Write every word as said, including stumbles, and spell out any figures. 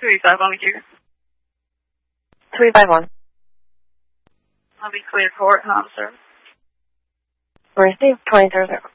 three five one here. three five one. I'll be cleared for it, not service. Received twenty zero zero.